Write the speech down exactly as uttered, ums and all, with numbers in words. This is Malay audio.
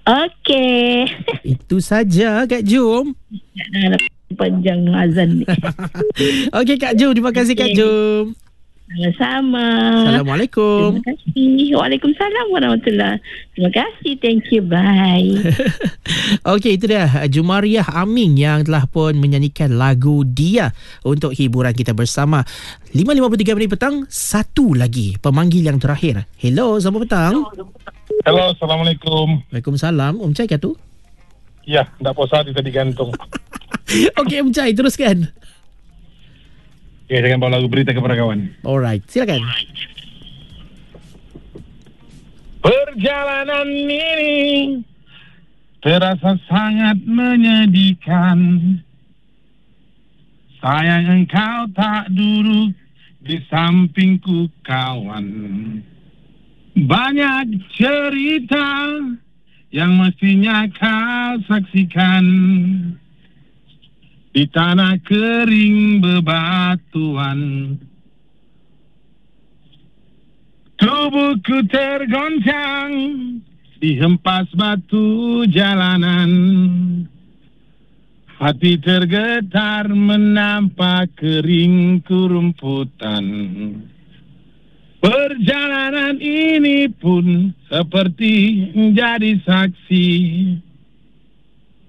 Okey. Itu saja Kak Jom. Dah panjang azan ni. Okey Kak Jom, terima kasih Kak Jom. Sama-sama. Assalamualaikum. Terima kasih. Waalaikumsalam warahmatullahi. Terima kasih. Thank you. Bye. Okey, itu dia Jumariah Aming yang telah pun menyanyikan lagu Dia untuk hiburan kita bersama. lima lima puluh tiga minit petang, satu lagi pemanggil yang terakhir. Hello, selamat petang. Hello, Assalamualaikum. Waalaikumsalam. Om Chai kah tu? Ya, tak puas hati tadi gantung. Okey Om Chai, teruskan. Okay, jangan bawa lagu berita kepada kawan. Alright, silakan. Perjalanan ini terasa sangat menyedihkan. Sayang engkau tak duduk di sampingku kawan. Banyak cerita yang mestinya kau saksikan. Di tanah kering bebatuan, tubuhku tergoncang dihempas batu jalanan. Hati tergetar menampak kering kerumputan. Perjalanan ini pun seperti menjadi saksi